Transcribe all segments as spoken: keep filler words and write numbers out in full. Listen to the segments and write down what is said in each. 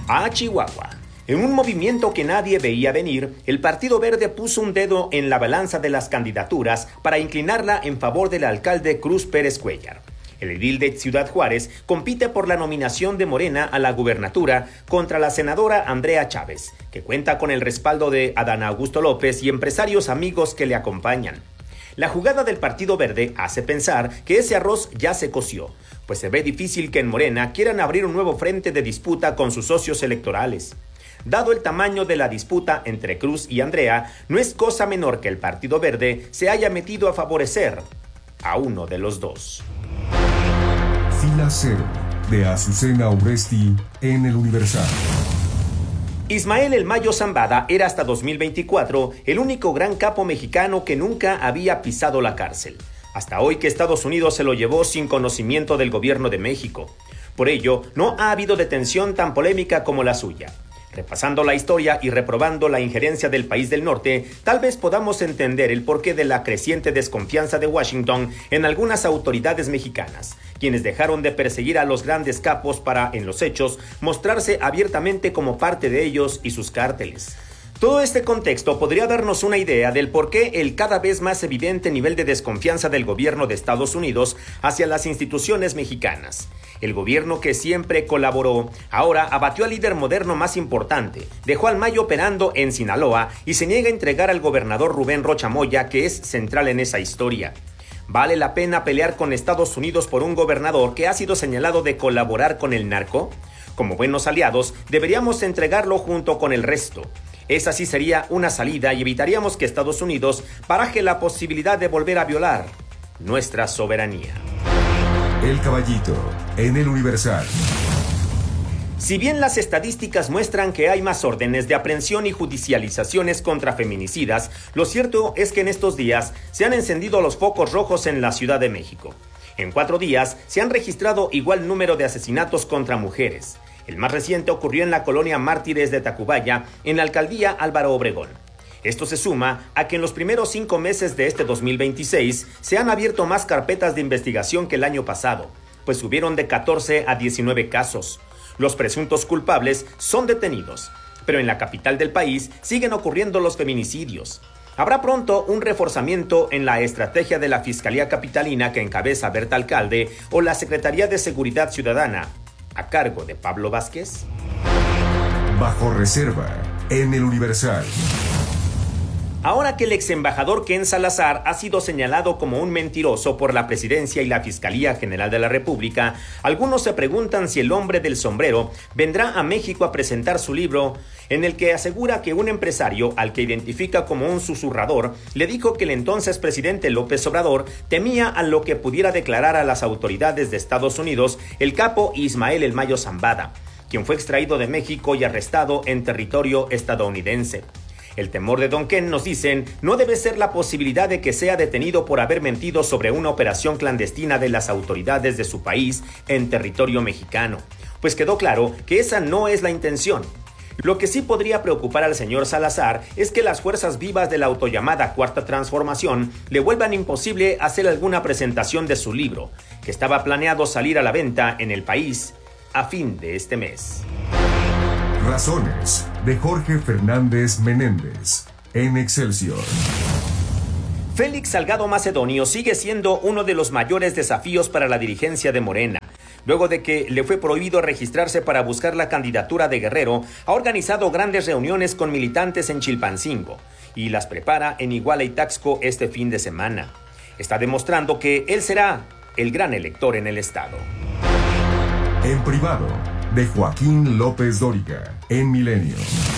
A Chihuahua. En un movimiento que nadie veía venir, el Partido Verde puso un dedo en la balanza de las candidaturas para inclinarla en favor del alcalde Cruz Pérez Cuéllar. El edil de Ciudad Juárez compite por la nominación de Morena a la gubernatura contra la senadora Andrea Chávez, que cuenta con el respaldo de Adán Augusto López y empresarios amigos que le acompañan. La jugada del Partido Verde hace pensar que ese arroz ya se coció, pues se ve difícil que en Morena quieran abrir un nuevo frente de disputa con sus socios electorales. Dado el tamaño de la disputa entre Cruz y Andrea, no es cosa menor que el Partido Verde se haya metido a favorecer a uno de los dos. Fila Cero, de Azucena Urresti, en El Universal. Ismael El Mayo Zambada era hasta dos mil veinticuatro el único gran capo mexicano que nunca había pisado la cárcel, hasta hoy que Estados Unidos se lo llevó sin conocimiento del gobierno de México. Por ello, no ha habido detención tan polémica como la suya. Repasando la historia y reprobando la injerencia del país del norte, tal vez podamos entender el porqué de la creciente desconfianza de Washington en algunas autoridades mexicanas, quienes dejaron de perseguir a los grandes capos para, en los hechos, mostrarse abiertamente como parte de ellos y sus cárteles. Todo este contexto podría darnos una idea del por qué el cada vez más evidente nivel de desconfianza del gobierno de Estados Unidos hacia las instituciones mexicanas. El gobierno que siempre colaboró, ahora abatió al líder moderno más importante, dejó al Mayo operando en Sinaloa y se niega a entregar al gobernador Rubén Rocha Moya, que es central en esa historia. ¿Vale la pena pelear con Estados Unidos por un gobernador que ha sido señalado de colaborar con el narco? Como buenos aliados, deberíamos entregarlo junto con el resto. Esa sí sería una salida y evitaríamos que Estados Unidos baraje la posibilidad de volver a violar nuestra soberanía. El Caballito, en El Universal. Si bien las estadísticas muestran que hay más órdenes de aprehensión y judicializaciones contra feminicidas, lo cierto es que en estos días se han encendido los focos rojos en la Ciudad de México. En cuatro días se han registrado igual número de asesinatos contra mujeres. El más reciente ocurrió en la colonia Mártires de Tacubaya, en la alcaldía Álvaro Obregón. Esto se suma a que en los primeros cinco meses de este dos mil veintiséis se han abierto más carpetas de investigación que el año pasado, pues subieron de catorce a diecinueve casos. Los presuntos culpables son detenidos, pero en la capital del país siguen ocurriendo los feminicidios. Habrá pronto un reforzamiento en la estrategia de la Fiscalía Capitalina que encabeza Berta Alcalde o la Secretaría de Seguridad Ciudadana, a cargo de Pablo Vázquez. Bajo reserva, en El Universal. Ahora que el ex embajador Ken Salazar ha sido señalado como un mentiroso por la Presidencia y la Fiscalía General de la República, algunos se preguntan si el hombre del sombrero vendrá a México a presentar su libro, en el que asegura que un empresario, al que identifica como un susurrador, le dijo que el entonces presidente López Obrador temía a lo que pudiera declarar a las autoridades de Estados Unidos el capo Ismael El Mayo Zambada, quien fue extraído de México y arrestado en territorio estadounidense. El temor de Don Ken, nos dicen, no debe ser la posibilidad de que sea detenido por haber mentido sobre una operación clandestina de las autoridades de su país en territorio mexicano, pues quedó claro que esa no es la intención. Lo que sí podría preocupar al señor Salazar es que las fuerzas vivas de la autollamada Cuarta Transformación le vuelvan imposible hacer alguna presentación de su libro, que estaba planeado salir a la venta en el país a fin de este mes. Razones, de Jorge Fernández Menéndez, en Excelsior. Félix Salgado Macedonio sigue siendo uno de los mayores desafíos para la dirigencia de Morena. Luego de que le fue prohibido registrarse para buscar la candidatura de Guerrero, ha organizado grandes reuniones con militantes en Chilpancingo y las prepara en Iguala y Taxco este fin de semana. Está demostrando que él será el gran elector en el estado. En privado, de Joaquín López Dóriga, en Milenio.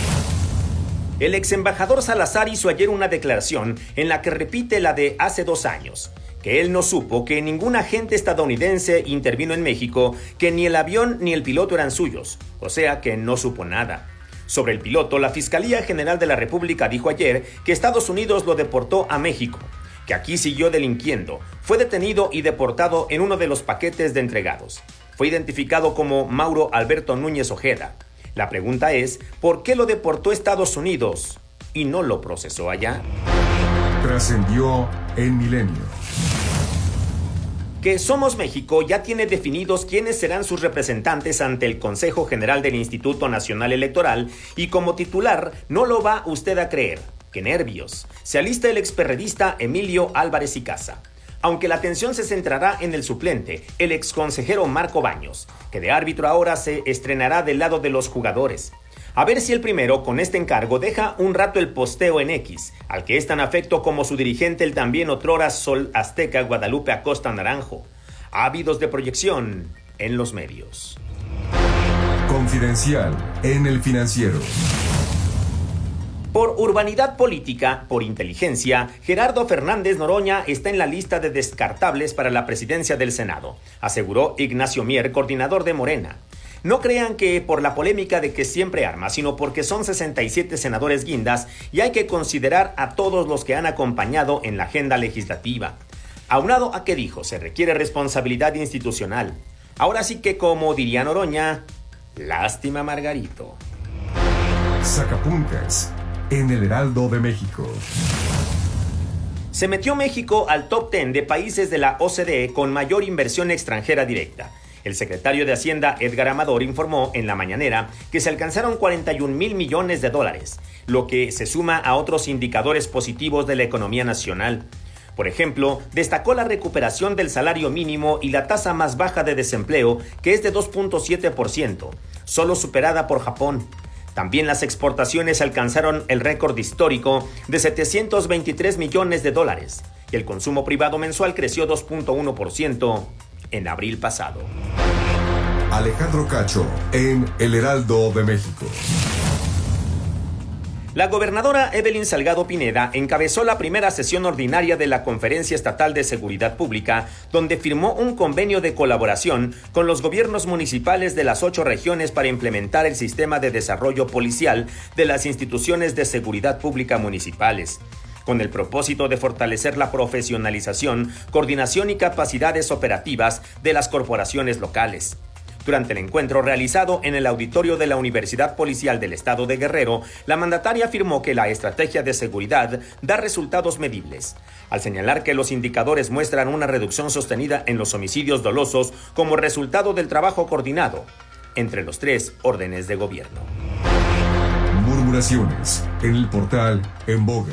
El ex embajador Salazar hizo ayer una declaración en la que repite la de hace dos años, que él no supo que ningún agente estadounidense intervino en México, que ni el avión ni el piloto eran suyos, o sea que no supo nada. Sobre el piloto, la Fiscalía General de la República dijo ayer que Estados Unidos lo deportó a México, que aquí siguió delinquiendo, fue detenido y deportado en uno de los paquetes de entregados. Fue identificado como Mauro Alberto Núñez Ojeda. La pregunta es, ¿por qué lo deportó Estados Unidos y no lo procesó allá? Trascendió en Milenio. que Somos México ya tiene definidos quiénes serán sus representantes ante el Consejo General del Instituto Nacional Electoral y como titular no lo va usted a creer. ¡Qué nervios! Se alista el experredista Emilio Álvarez y Casa. Aunque la atención se centrará en el suplente, el exconsejero Marco Baños, que de árbitro ahora se estrenará del lado de los jugadores. A ver si el primero, con este encargo, deja un rato el posteo en X, al que es tan afecto como su dirigente el también otrora Sol Azteca Guadalupe Acosta Naranjo, ávidos de proyección en los medios. Confidencial en El Financiero. Por urbanidad política, por inteligencia, Gerardo Fernández Noroña está en la lista de descartables para la presidencia del Senado, aseguró Ignacio Mier, coordinador de Morena. No crean que por la polémica de que siempre arma, sino porque son sesenta y siete senadores guindas y hay que considerar a todos los que han acompañado en la agenda legislativa. Aunado a que dijo, se requiere responsabilidad institucional. Ahora sí que, como diría Noroña, lástima Margarito. Sacapuntas en el Heraldo de México. Se metió México al top diez de países de la O C D E con mayor inversión extranjera directa. El secretario de Hacienda, Edgar Amador, informó en la mañanera que se alcanzaron cuarenta y un mil millones de dólares, lo que se suma a otros indicadores positivos de la economía nacional. Por ejemplo, destacó la recuperación del salario mínimo y la tasa más baja de desempleo, que es de dos punto siete por ciento, solo superada por Japón. También las exportaciones alcanzaron el récord histórico de setecientos veintitrés millones de dólares y el consumo privado mensual creció dos punto uno por ciento en abril pasado. Alejandro Cacho en El Heraldo de México. La gobernadora Evelyn Salgado Pineda encabezó la primera sesión ordinaria de la Conferencia Estatal de Seguridad Pública, donde firmó un convenio de colaboración con los gobiernos municipales de las ocho regiones para implementar el sistema de desarrollo policial de las instituciones de seguridad pública municipales, con el propósito de fortalecer la profesionalización, coordinación y capacidades operativas de las corporaciones locales. Durante el encuentro realizado en el auditorio de la Universidad Policial del Estado de Guerrero, la mandataria afirmó que la estrategia de seguridad da resultados medibles, al señalar que los indicadores muestran una reducción sostenida en los homicidios dolosos como resultado del trabajo coordinado entre los tres órdenes de gobierno. Murmuraciones en el portal En Boga.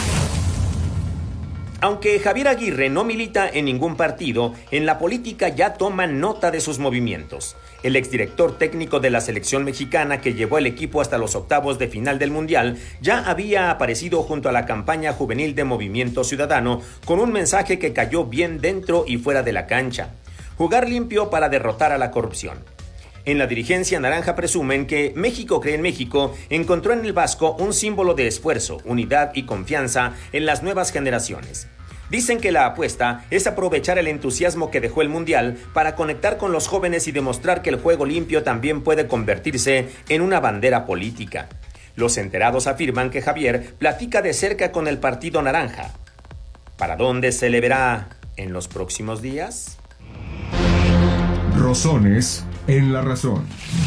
Aunque Javier Aguirre no milita en ningún partido, en la política ya toman nota de sus movimientos. El exdirector técnico de la selección mexicana que llevó el equipo hasta los octavos de final del Mundial ya había aparecido junto a la campaña juvenil de Movimiento Ciudadano con un mensaje que cayó bien dentro y fuera de la cancha: jugar limpio para derrotar a la corrupción. En la dirigencia naranja presumen que México cree en México encontró en el Vasco un símbolo de esfuerzo, unidad y confianza en las nuevas generaciones. Dicen que la apuesta es aprovechar el entusiasmo que dejó el Mundial para conectar con los jóvenes y demostrar que el juego limpio también puede convertirse en una bandera política. Los enterados afirman que Javier platica de cerca con el Partido Naranja. ¿Para dónde se le verá en los próximos días? Rosones en La Razón.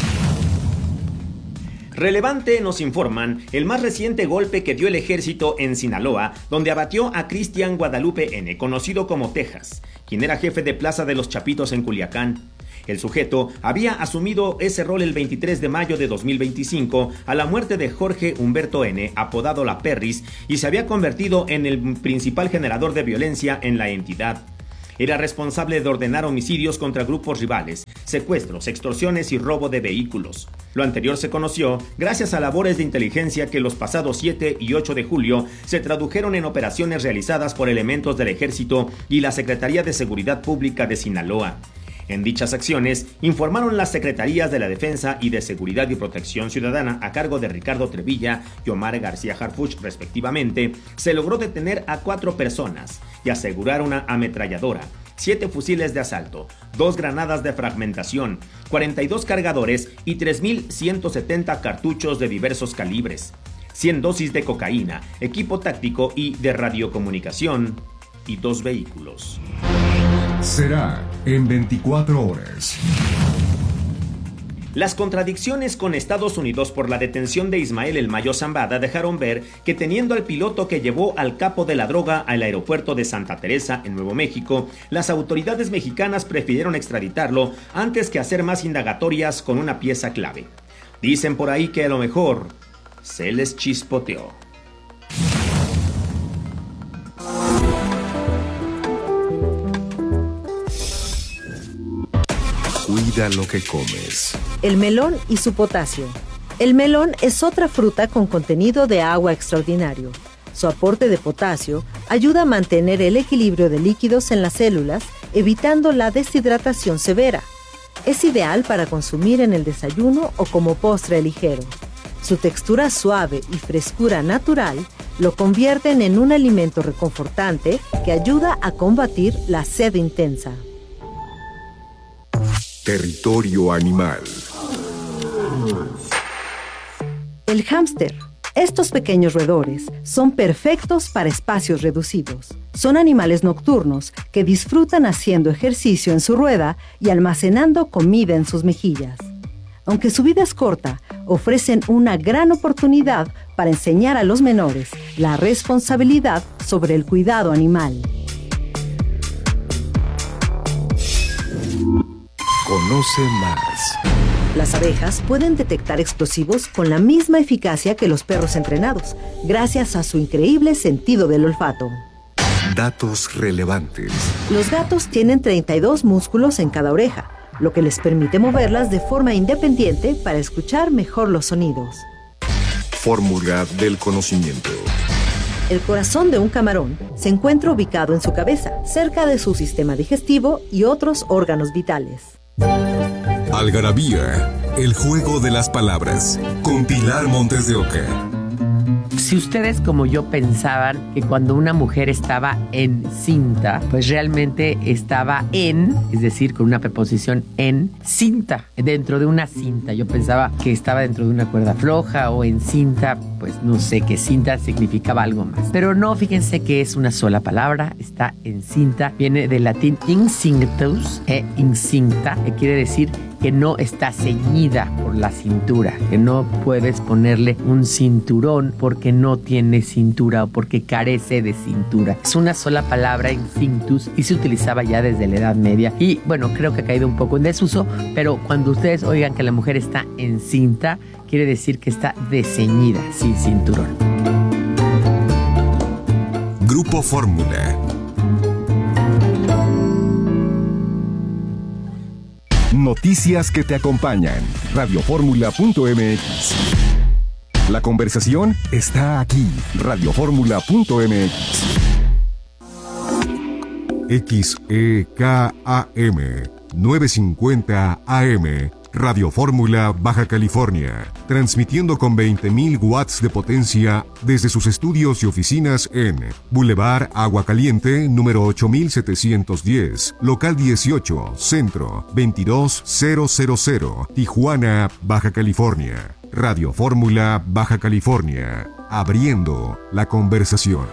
Relevante, nos informan, el más reciente golpe que dio el ejército en Sinaloa, donde abatió a Cristian Guadalupe N., conocido como Texas, quien era jefe de Plaza de los Chapitos en Culiacán. El sujeto había asumido ese rol el veintitrés de mayo de dos mil veinticinco a la muerte de Jorge Humberto N., apodado La Perris, y se había convertido en el principal generador de violencia en la entidad. Era responsable de ordenar homicidios contra grupos rivales, secuestros, extorsiones y robo de vehículos. Lo anterior se conoció gracias a labores de inteligencia que los pasados siete y ocho de julio se tradujeron en operaciones realizadas por elementos del Ejército y la Secretaría de Seguridad Pública de Sinaloa. En dichas acciones, informaron las Secretarías de la Defensa y de Seguridad y Protección Ciudadana a cargo de Ricardo Trevilla y Omar García Harfuch, respectivamente, se logró detener a cuatro personas y asegurar una ametralladora, siete fusiles de asalto, dos granadas de fragmentación, cuarenta y dos cargadores y tres mil ciento setenta cartuchos de diversos calibres, cien dosis de cocaína, equipo táctico y de radiocomunicación y dos vehículos. Será en veinticuatro horas. Las contradicciones con Estados Unidos por la detención de Ismael El Mayo Zambada dejaron ver que teniendo al piloto que llevó al capo de la droga al aeropuerto de Santa Teresa, en Nuevo México, las autoridades mexicanas prefirieron extraditarlo antes que hacer más indagatorias con una pieza clave. Dicen por ahí que a lo mejor se les chispoteó. Cuida lo que comes. El melón y su potasio. El melón es otra fruta con contenido de agua extraordinario. Su aporte de potasio ayuda a mantener el equilibrio de líquidos en las células, evitando la deshidratación severa. Es ideal para consumir en el desayuno o como postre ligero. Su textura suave y frescura natural lo convierten en un alimento reconfortante que ayuda a combatir la sed intensa. Territorio animal. El hámster. Estos pequeños roedores son perfectos para espacios reducidos. Son animales nocturnos que disfrutan haciendo ejercicio en su rueda y almacenando comida en sus mejillas. Aunque su vida es corta, ofrecen una gran oportunidad para enseñar a los menores la responsabilidad sobre el cuidado animal. Conoce más. Las abejas pueden detectar explosivos con la misma eficacia que los perros entrenados, gracias a su increíble sentido del olfato. Datos relevantes. Los gatos tienen treinta y dos músculos en cada oreja, lo que les permite moverlas de forma independiente para escuchar mejor los sonidos. Fórmula del conocimiento. El corazón de un camarón se encuentra ubicado en su cabeza, cerca de su sistema digestivo y otros órganos vitales. Algarabía, el juego de las palabras, con Pilar Montes de Oca. Si ustedes como yo pensaban que cuando una mujer estaba encinta, pues realmente estaba en, es decir, con una preposición en, cinta, dentro de una cinta. Yo pensaba que estaba dentro de una cuerda floja o en cinta, pues no sé, que cinta significaba algo más. Pero no, fíjense que es una sola palabra, está encinta, viene del latín incinctus, e incinta, que quiere decir que no está ceñida por la cintura, que no puedes ponerle un cinturón porque no tiene cintura o porque carece de cintura. Es una sola palabra, incinctus, y se utilizaba ya desde la Edad Media. Y bueno, creo que ha caído un poco en desuso, pero cuando ustedes oigan que la mujer está encinta, quiere decir que está desceñida, sin cinturón. Grupo Fórmula. Noticias que te acompañan. radio fórmula punto m x. La conversación está aquí. radio fórmula punto m x. X E K A M novecientos cincuenta A M. Radio Fórmula Baja California, transmitiendo con veinte mil watts de potencia desde sus estudios y oficinas en Boulevard Agua Caliente, número ocho mil setecientos diez, local dieciocho, centro, veintidós mil, Tijuana, Baja California. Radio Fórmula Baja California, abriendo la conversación.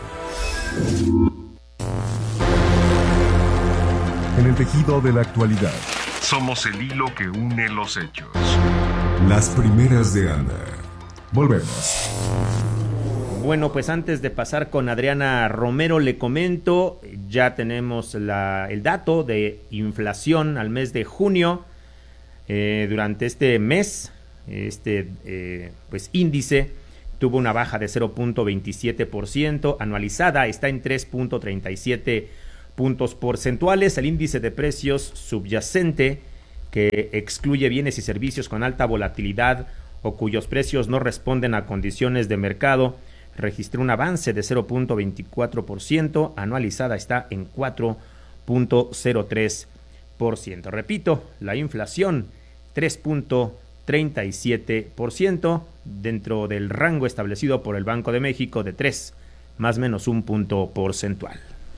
En el tejido de la actualidad. Somos el hilo que une los hechos. Las primeras de Ana. Volvemos. Bueno, pues antes de pasar con Adriana Romero, le comento, ya tenemos la, el dato de inflación al mes de junio. Eh, durante este mes, este eh, pues índice tuvo una baja de cero punto veintisiete por ciento, anualizada está en tres punto treinta y siete puntos porcentuales. El índice de precios subyacente, que excluye bienes y servicios con alta volatilidad o cuyos precios no responden a condiciones de mercado, registró un avance de cero punto veinticuatro por ciento, anualizada está en cuatro punto cero tres por ciento. Repito, la inflación tres punto treinta y siete por ciento, dentro del rango establecido por el Banco de México de tres más menos un punto porcentual.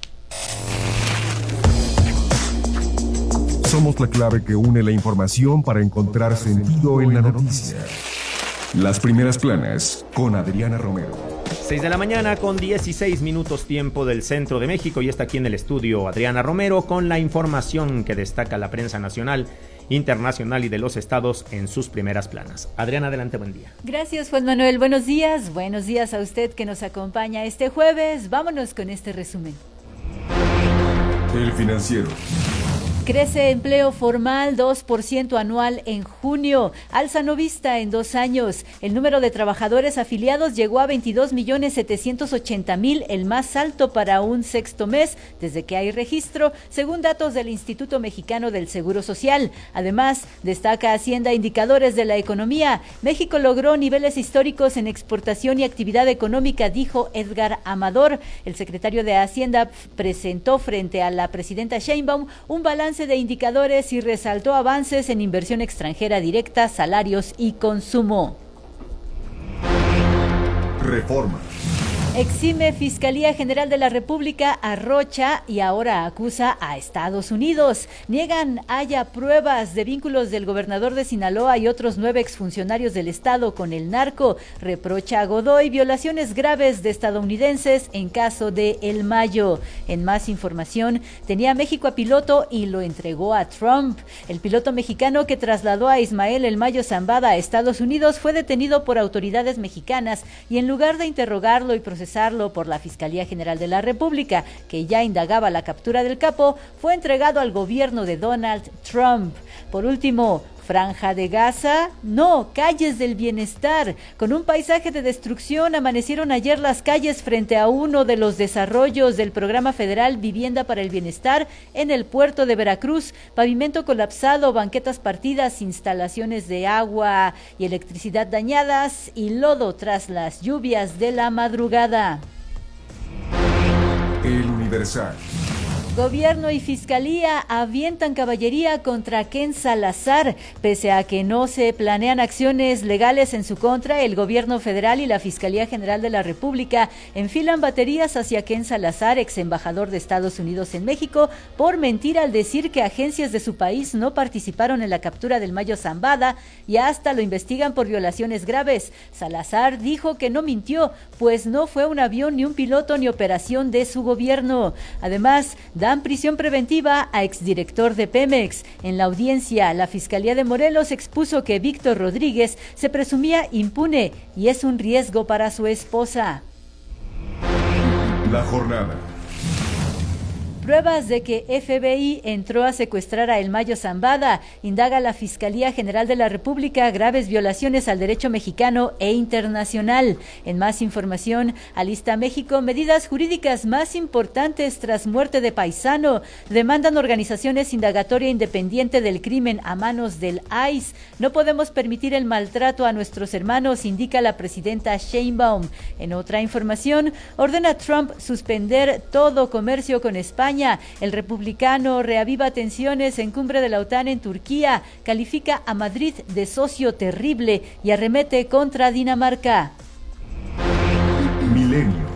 Somos la clave que une la información para encontrar sentido en la noticia. Las primeras planas con Adriana Romero. seis de la mañana con dieciséis minutos tiempo del centro de México, y está aquí en el estudio Adriana Romero con la información que destaca la prensa nacional, internacional y de los estados en sus primeras planas. Adriana, adelante, buen día. Gracias, Juan Manuel. Buenos días. Buenos días a usted que nos acompaña este jueves. Vámonos con este resumen. El Financiero. Crece empleo formal dos por ciento anual en junio, alza no vista en dos años. El número de trabajadores afiliados llegó a veintidós millones setecientos ochenta mil, el más alto para un sexto mes desde que hay registro, según datos del Instituto Mexicano del Seguro Social. Además, destaca Hacienda indicadores de la economía. México logró niveles históricos en exportación y actividad económica, dijo Edgar Amador. El secretario de Hacienda presentó frente a la presidenta Sheinbaum un balance de indicadores y resaltó avances en inversión extranjera directa, salarios y consumo. Reforma. Exime Fiscalía General de la República a Rocha y ahora acusa a Estados Unidos. Niegan haya pruebas de vínculos del gobernador de Sinaloa y otros nueve exfuncionarios del Estado con el narco. Reprocha a Godoy violaciones graves de estadounidenses en caso de El Mayo. En más información, tenía México a piloto y lo entregó a Trump. El piloto mexicano que trasladó a Ismael El Mayo Zambada a Estados Unidos fue detenido por autoridades mexicanas y en lugar de interrogarlo y procesarlo por la Fiscalía General de la República, que ya indagaba la captura del capo, fue entregado al gobierno de Donald Trump. Por último, Franja de Gaza, no, calles del bienestar. Con un paisaje de destrucción amanecieron ayer las calles frente a uno de los desarrollos del Programa Federal Vivienda para el Bienestar en el puerto de Veracruz. Pavimento colapsado, banquetas partidas, instalaciones de agua y electricidad dañadas y lodo tras las lluvias de la madrugada. El Universal. Gobierno y Fiscalía avientan caballería contra Ken Salazar. Pese a que no se planean acciones legales en su contra, el Gobierno Federal y la Fiscalía General de la República enfilan baterías hacia Ken Salazar, ex embajador de Estados Unidos en México, por mentir al decir que agencias de su país no participaron en la captura del Mayo Zambada y hasta lo investigan por violaciones graves. Salazar dijo que no mintió, pues no fue un avión, ni un piloto, ni operación de su gobierno. Además, dan prisión preventiva a exdirector de Pemex. En la audiencia, la Fiscalía de Morelos expuso que Víctor Rodríguez se presumía impune y es un riesgo para su esposa. La jornada. Pruebas de que F B I entró a secuestrar a El Mayo Zambada. Indaga la Fiscalía General de la República graves violaciones al derecho mexicano e internacional. En más información, alista México medidas jurídicas más importantes tras muerte de paisano. Demandan organizaciones indagatoria independiente del crimen a manos del I C E. No podemos permitir el maltrato a nuestros hermanos, indica la presidenta Sheinbaum. En otra información, ordena Trump suspender todo comercio con España. El republicano reaviva tensiones en cumbre de la OTAN en Turquía, califica a Madrid de socio terrible y arremete contra Dinamarca. Milenio.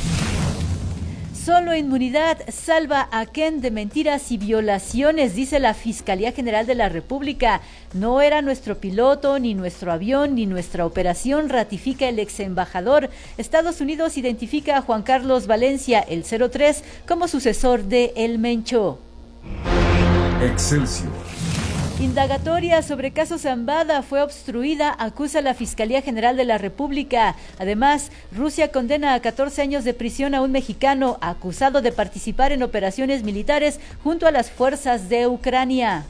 Solo inmunidad salva a Ken de mentiras y violaciones, dice la Fiscalía General de la República. No era nuestro piloto, ni nuestro avión, ni nuestra operación, ratifica el ex embajador. Estados Unidos identifica a Juan Carlos Valencia, el cero tres, como sucesor de El Mencho. Excelsior. Indagatoria sobre caso Zambada fue obstruida, acusa la Fiscalía General de la República. Además, Rusia condena a catorce años de prisión a un mexicano acusado de participar en operaciones militares junto a las fuerzas de Ucrania.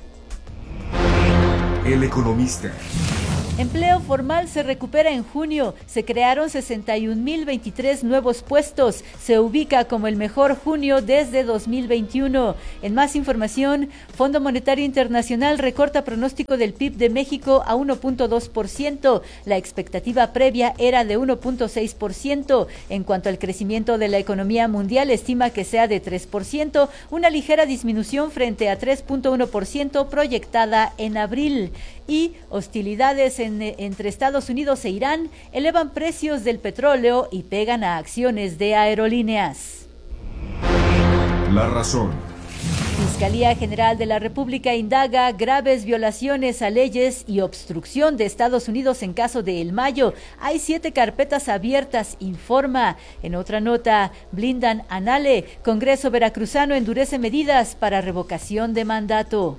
El Economista. Empleo formal se recupera en junio. Se crearon sesenta y un mil veintitrés nuevos puestos. Se ubica como el mejor junio desde dos mil veintiuno. En más información, Fondo Monetario Internacional recorta pronóstico del P I B de México a uno punto dos por ciento. La expectativa previa era de uno punto seis por ciento. En cuanto al crecimiento de la economía mundial, estima que sea de tres por ciento, una ligera disminución frente a tres punto uno por ciento proyectada en abril. Y hostilidades en, entre Estados Unidos e Irán elevan precios del petróleo y pegan a acciones de aerolíneas. La razón. Fiscalía General de la República indaga graves violaciones a leyes y obstrucción de Estados Unidos en caso de El Mayo. Hay siete carpetas abiertas, informa. En otra nota, blindan a Nale. Congreso veracruzano endurece medidas para revocación de mandato.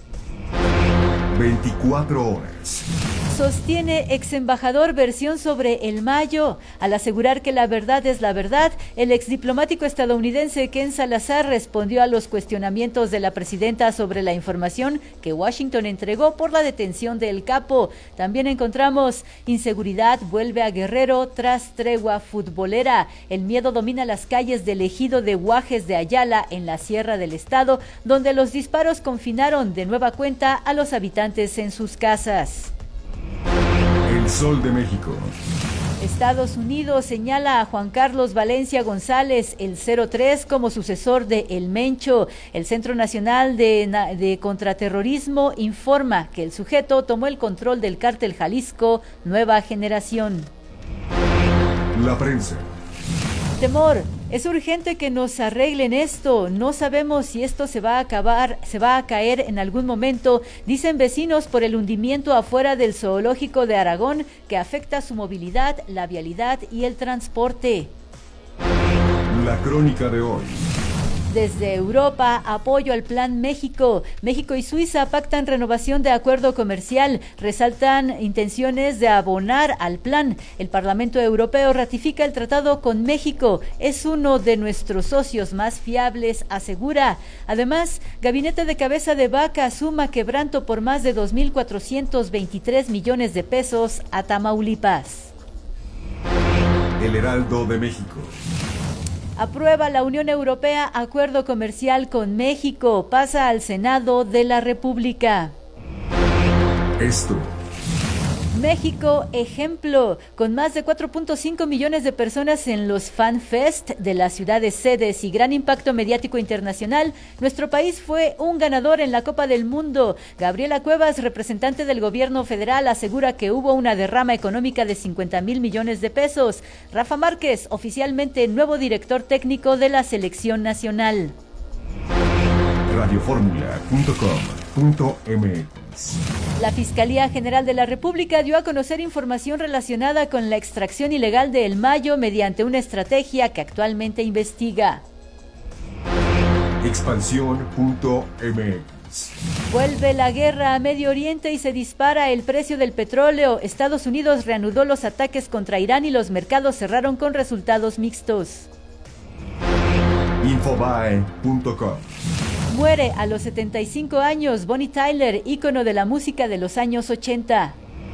veinticuatro horas. Sostiene ex embajador versión sobre El Mayo. Al asegurar que la verdad es la verdad, el exdiplomático estadounidense Ken Salazar respondió a los cuestionamientos de la presidenta sobre la información que Washington entregó por la detención del capo. También encontramos inseguridad vuelve a Guerrero tras tregua futbolera. El miedo domina las calles del ejido de Guajes de Ayala en la Sierra del Estado, donde los disparos confinaron de nueva cuenta a los habitantes en sus casas. El Sol de México. Estados Unidos señala a Juan Carlos Valencia González, el cero tres, como sucesor de El Mencho. El Centro Nacional de, de Contraterrorismo informa que el sujeto tomó el control del cártel Jalisco Nueva Generación. La prensa. Temor. Es urgente que nos arreglen esto. No sabemos si esto se va a acabar, se va a caer en algún momento, dicen vecinos, por el hundimiento afuera del zoológico de Aragón que afecta su movilidad, la vialidad y el transporte. La crónica de hoy. Desde Europa, apoyo al Plan México. México y Suiza pactan renovación de acuerdo comercial, resaltan intenciones de abonar al plan. El Parlamento Europeo ratifica el tratado con México. Es uno de nuestros socios más fiables, asegura. Además, Gabinete de Cabeza de Vaca suma quebranto por más de dos mil cuatrocientos veintitrés millones de pesos a Tamaulipas. El Heraldo de México. Aprueba la Unión Europea acuerdo comercial con México. Pasa al Senado de la República. Esto. México, ejemplo, con más de cuatro punto cinco millones de personas en los Fan Fest de las ciudades sedes y gran impacto mediático internacional, nuestro país fue un ganador en la Copa del Mundo. Gabriela Cuevas, representante del gobierno federal, asegura que hubo una derrama económica de cincuenta mil millones de pesos. Rafa Márquez, oficialmente nuevo director técnico de la selección nacional. radio fórmula punto com punto m x. La Fiscalía General de la República dio a conocer información relacionada con la extracción ilegal de El Mayo mediante una estrategia que actualmente investiga. Expansión punto m x. Vuelve la guerra a Medio Oriente y se dispara el precio del petróleo. Estados Unidos reanudó los ataques contra Irán y los mercados cerraron con resultados mixtos. Infobae punto com. Muere a los setenta y cinco años Bonnie Tyler, ícono de la música de los años ochenta.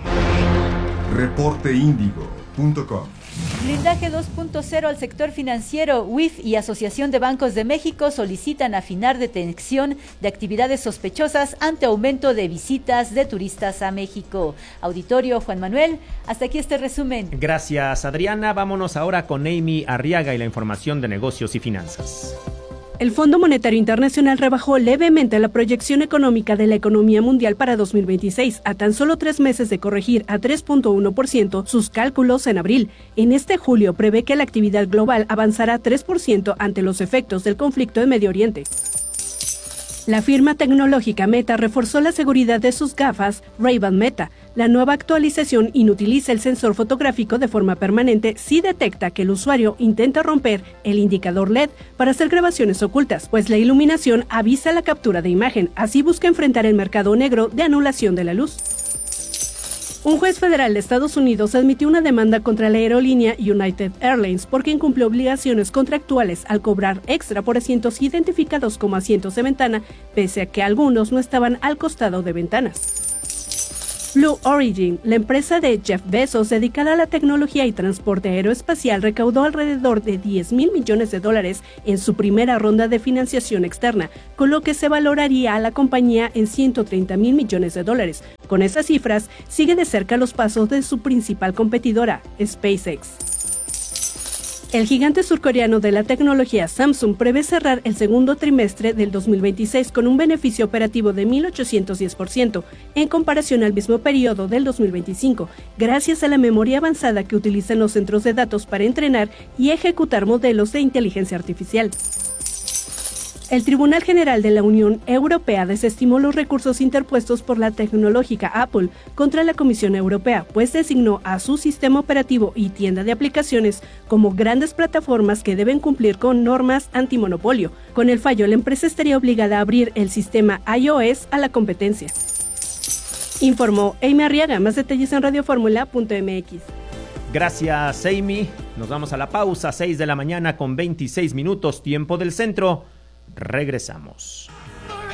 reporte índigo punto com. Blindaje dos punto cero al sector financiero. U I F y Asociación de Bancos de México solicitan afinar detección de actividades sospechosas ante aumento de visitas de turistas a México. Auditorio Juan Manuel, hasta aquí este resumen. Gracias, Adriana. Vámonos ahora con Amy Arriaga y la información de negocios y finanzas. El Fondo Monetario Internacional rebajó levemente la proyección económica de la economía mundial para dos mil veintiséis, a tan solo tres meses de corregir a tres punto uno por ciento sus cálculos en abril. En este julio prevé que la actividad global avanzará tres por ciento ante los efectos del conflicto en Medio Oriente. La firma tecnológica Meta reforzó la seguridad de sus gafas Ray-Ban Meta. La nueva actualización inutiliza el sensor fotográfico de forma permanente si detecta que el usuario intenta romper el indicador L E D para hacer grabaciones ocultas, pues la iluminación avisa la captura de imagen. Así busca enfrentar el mercado negro de anulación de la luz. Un juez federal de Estados Unidos admitió una demanda contra la aerolínea United Airlines porque incumplió obligaciones contractuales al cobrar extra por asientos identificados como asientos de ventana, pese a que algunos no estaban al costado de ventanas. Blue Origin, la empresa de Jeff Bezos dedicada a la tecnología y transporte aeroespacial, recaudó alrededor de diez mil millones de dólares en su primera ronda de financiación externa, con lo que se valoraría a la compañía en ciento treinta mil millones de dólares. Con esas cifras, sigue de cerca los pasos de su principal competidora, SpaceX. El gigante surcoreano de la tecnología Samsung prevé cerrar el segundo trimestre del dos mil veintiséis con un beneficio operativo de mil ochocientos diez por ciento en comparación al mismo periodo del dos mil veinticinco, gracias a la memoria avanzada que utilizan los centros de datos para entrenar y ejecutar modelos de inteligencia artificial. El Tribunal General de la Unión Europea desestimó los recursos interpuestos por la tecnológica Apple contra la Comisión Europea, pues designó a su sistema operativo y tienda de aplicaciones como grandes plataformas que deben cumplir con normas antimonopolio. Con el fallo, la empresa estaría obligada a abrir el sistema iOS a la competencia. Informó Amy Arriaga. Más detalles en radioformula punto m x. Gracias, Amy. Nos vamos a la pausa, seis de la mañana con veintiséis minutos, tiempo del centro. Regresamos.